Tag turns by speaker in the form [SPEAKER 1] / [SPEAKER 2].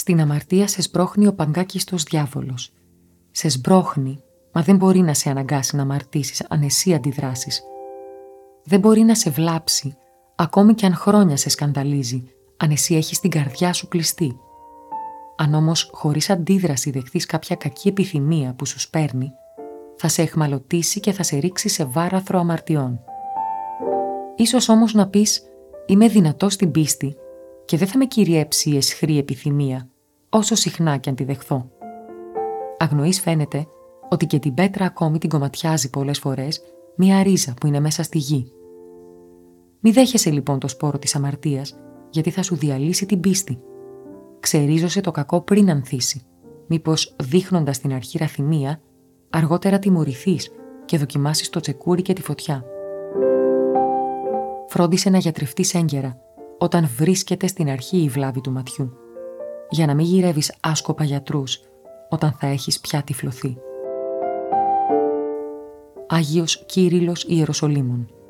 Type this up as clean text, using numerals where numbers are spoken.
[SPEAKER 1] Στην αμαρτία σε σπρώχνει ο παγκάκιστος διάβολος. Σε σμπρώχνει, μα δεν μπορεί να σε αναγκάσει να αμαρτήσεις αν εσύ αντιδράσεις. Δεν μπορεί να σε βλάψει, ακόμη κι αν χρόνια σε σκανδαλίζει, αν εσύ έχεις την καρδιά σου κλειστή. Αν όμως χωρίς αντίδραση δεχθείς κάποια κακή επιθυμία που σου σπέρνει, θα σε εχμαλωτήσει και θα σε ρίξει σε βάραθρο αμαρτιών. Ίσως όμως να πεις, είμαι δυνατός στην πίστη και δεν θα με κυριέψει η αισχρή επιθυμία, όσο συχνά κι αν τη δεχθώ. Αγνοείς φαίνεται ότι και την πέτρα ακόμη την κομματιάζει πολλές φορές μία ρίζα που είναι μέσα στη γη. Μη δέχεσαι λοιπόν το σπόρο της αμαρτίας, γιατί θα σου διαλύσει την πίστη. Ξερίζωσε το κακό πριν ανθίσει, μήπως δείχνοντας την αρχή ραθυμία, αργότερα τιμωρηθείς και δοκιμάσεις το τσεκούρι και τη φωτιά. Φρόντισε να γιατρευτείς έγκαιρα, όταν βρίσκεται στην αρχή η βλάβη του ματιού, για να μην γυρεύεις άσκοπα γιατρούς, όταν θα έχεις πια τυφλωθεί. Άγιος Κύριλλος Ιεροσολύμων.